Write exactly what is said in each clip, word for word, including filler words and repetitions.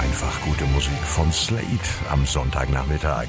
einfach gute Musik von Slade am Sonntagnachmittag.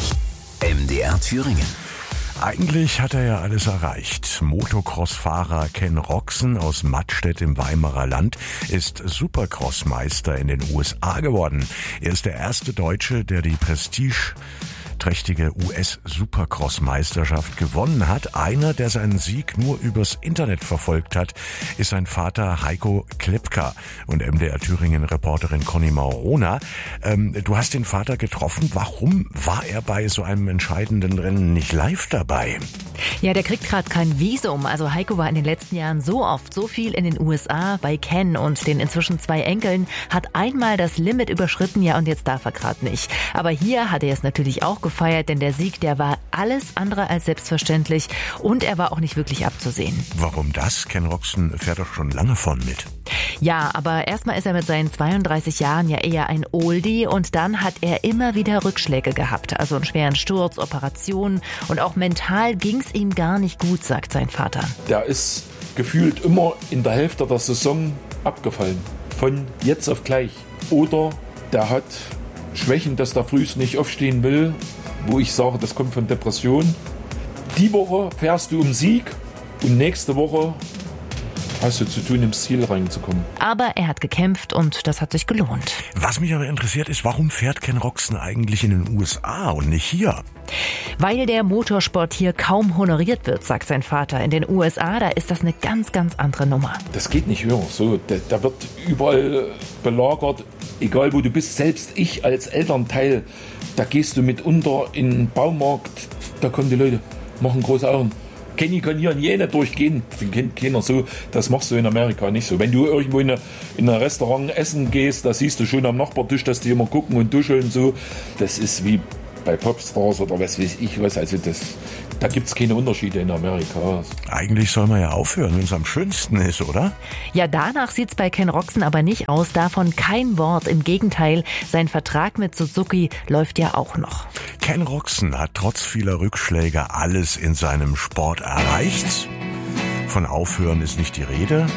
M D R Thüringen. Eigentlich hat er ja alles erreicht. Motocross-Fahrer Ken Roczen aus Mattstedt im Weimarer Land ist Supercross-Meister in den U S A geworden. Er ist der erste Deutsche, der die Prestige trächtige U S-Supercross-Meisterschaft gewonnen hat. Einer, der seinen Sieg nur übers Internet verfolgt hat, ist sein Vater Heiko Klepka und M D R Thüringen-Reporterin Conny Maurona. Ähm, du hast den Vater getroffen. Warum war er bei so einem entscheidenden Rennen nicht live dabei? Ja, der kriegt gerade kein Visum. Also Heiko war in den letzten Jahren so oft, so viel in den U S A bei Ken und den inzwischen zwei Enkeln, hat einmal das Limit überschritten, ja, und jetzt darf er gerade nicht. Aber hier hat er es natürlich auch gefeiert, denn der Sieg, der war alles andere als selbstverständlich und er war auch nicht wirklich abzusehen. Warum das? Ken Roczen fährt doch schon lange vorn mit. Ja, aber erstmal ist er mit seinen zweiunddreißig Jahren ja eher ein Oldie und dann hat er immer wieder Rückschläge gehabt. Also einen schweren Sturz, Operationen und auch mental ging's ihm gar nicht gut, sagt sein Vater. Der ist gefühlt immer in der Hälfte der Saison abgefallen. Von jetzt auf gleich. Oder der hat Schwächen, dass der frühst nicht aufstehen will, wo ich sage, das kommt von Depression. Die Woche fährst du um Sieg und nächste Woche hast du zu tun, ins Ziel reinzukommen. Aber er hat gekämpft und das hat sich gelohnt. Was mich aber interessiert ist, warum fährt Ken Roczen eigentlich in den U S A und nicht hier? Weil der Motorsport hier kaum honoriert wird, sagt sein Vater. In den U S A, da ist das eine ganz, ganz andere Nummer. Das geht nicht höher. So, da, da wird überall belagert, egal wo du bist. Selbst ich als Elternteil, da gehst du mitunter in den Baumarkt, da kommen die Leute, machen große Augen. Kenny kann hier in jene durchgehen, den kennt keiner so. Das machst du in Amerika nicht so. Wenn du irgendwo in, eine, in ein Restaurant essen gehst, da siehst du schon am Nachbartisch, dass die immer gucken und duscheln so. Das ist wie bei Popstars oder was weiß ich was. Also das, da gibt es keine Unterschiede in Amerika. Eigentlich soll man ja aufhören, wenn es am schönsten ist, oder? Ja, danach sieht's bei Ken Roczen aber nicht aus. Davon kein Wort. Im Gegenteil, sein Vertrag mit Suzuki läuft ja auch noch. Ken Roczen hat trotz vieler Rückschläge alles in seinem Sport erreicht. Von Aufhören ist nicht die Rede.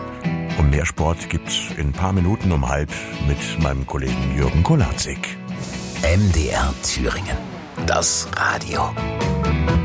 Und mehr Sport gibt's in ein paar Minuten um halb mit meinem Kollegen Jürgen Kolazik. M D R Thüringen. Das Radio.